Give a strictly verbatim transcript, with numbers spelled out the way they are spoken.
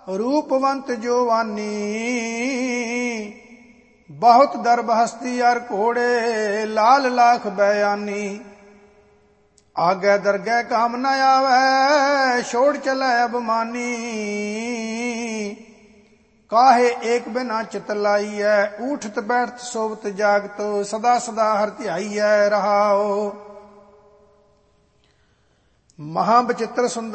Roopwant Giovanni. बहुत दर्भ हस्ती अर घोड़े लाल लाख बयानी। आगे दरगह काम न आवे छोड़ चले अबमानी। काहे एक बिना चित लाई है उठत बैठत सोवत जागतो सदा सदा हर ध्याई है रहाओ। महा बचित्र सुंदर